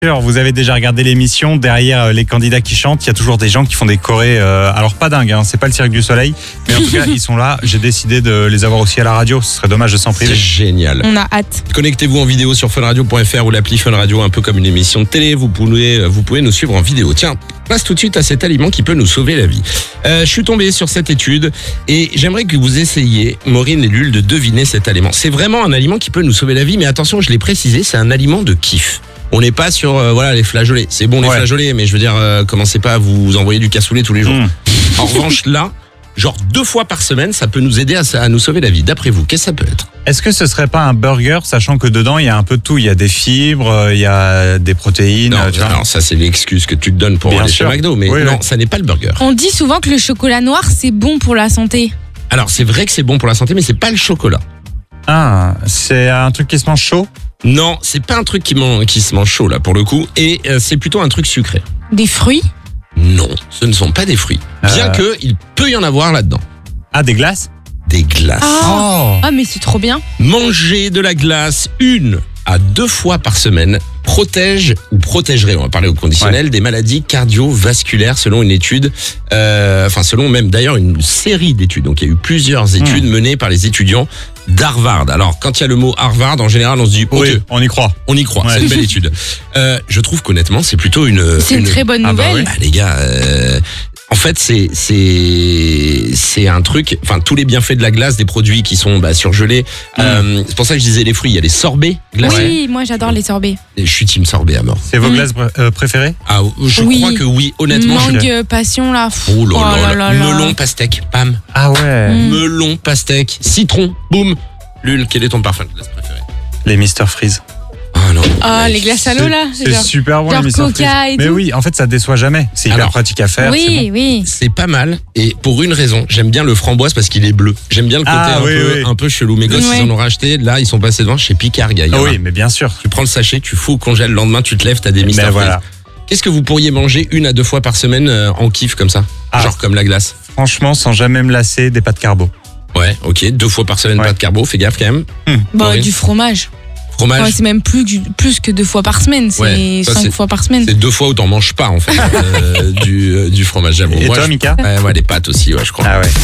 Alors, vous avez déjà regardé l'émission, derrière les candidats qui chantent, il y a toujours des gens qui font des chorés, alors pas dingue, hein, c'est pas le Cirque du Soleil, mais en tout cas ils sont là, j'ai décidé de les avoir aussi à la radio, ce serait dommage de s'en priver. C'est génial. On a hâte. Connectez-vous en vidéo sur funradio.fr ou l'appli Fun Radio, un peu comme une émission de télé, vous pouvez nous suivre en vidéo. Tiens, passe tout de suite à cet aliment qui peut nous sauver la vie. Je suis tombé sur cette étude et j'aimerais que vous essayiez, Maureen et Lul, de deviner cet aliment. C'est vraiment un aliment qui peut nous sauver la vie, mais attention, je l'ai précisé, c'est un aliment de kiff. On n'est pas sur les flageolets. C'est bon les flageolets, mais je veux dire, commencez pas à vous envoyer du cassoulet tous les jours. En revanche, là, genre 2 fois par semaine, ça peut nous aider à nous sauver la vie. D'après vous, qu'est-ce que ça peut être? Est-ce que ce serait pas un burger, sachant que dedans il y a un peu de tout, il y a des fibres, il y a des protéines. Non, tu vois. alors ça c'est l'excuse que tu te donnes pour Bien aller sûr. chez McDo, mais non, ça n'est pas le burger. On dit souvent que le chocolat noir, c'est bon pour la santé. Alors c'est vrai que c'est bon pour la santé, mais c'est pas le chocolat. Ah, c'est un truc qui se mange chaud? Non, c'est pas un truc qui se mange chaud là pour le coup, et c'est plutôt un truc sucré. Des fruits? Non, ce ne sont pas des fruits. Bien que il peut y en avoir là-dedans. Ah, des glaces? Des glaces. Ah, mais c'est trop bien. Manger de la glace 1 à 2 fois par semaine protège ou protégerait, on va parler au conditionnel, des maladies cardiovasculaires selon une étude, selon même d'ailleurs une série d'études. Donc il y a eu plusieurs études menées par les étudiants d'Harvard. Alors quand il y a le mot Harvard, en général on se dit Oui, on y croit. on y croit, c'est une belle étude. Je trouve qu'honnêtement c'est plutôt C'est une très bonne nouvelle. Ah, les gars, en fait c'est un truc, tous les bienfaits de la glace, des produits qui sont surgelés. C'est pour ça que je disais les fruits, il y a les sorbets glacés. Oui, moi j'adore les sorbets. Et je suis team sorbet à mort. C'est vos glaces préférées? Ah, je crois que oui, honnêtement. Mangue, passion là. Oh là là. Melon, pastèque, pam. Ah ouais. Melon, pastèque, citron, boum. Lul, quel est ton parfum de glace préféré? Les Mr Freeze. Ah non. Ah, les glaces à l'eau là. C'est super bon genre les Mr Coca Freeze. et Mais tout. oui, en fait ça déçoit jamais. C'est hyper Alors, pratique à faire. c'est bon. Oui. C'est pas mal, et pour une raison, j'aime bien le framboise parce qu'il est bleu. J'aime bien le côté un peu chelou. Mes gosses, ils en ont racheté, là ils sont passés devant chez Picard, gars. Ah oui, mais bien sûr. Tu prends le sachet, tu fous au congèle, le lendemain tu te lèves, t'as des Mr. Freeze. Voilà. Qu'est-ce que vous pourriez manger 1 à 2 fois par semaine en kiff comme ça? Genre comme la glace? Franchement, sans jamais me lasser, des pâtes carbo. Ouais, ok, 2 fois par semaine, pas de carbo, fais gaffe quand même. Du fromage. Fromage. Ouais, c'est même plus que 2 fois par semaine, c'est 5 fois par semaine. C'est 2 fois où t'en manges pas en fait du fromage, j'avoue. Et toi, Mika? Ouais, les pâtes aussi, je crois. Ah ouais.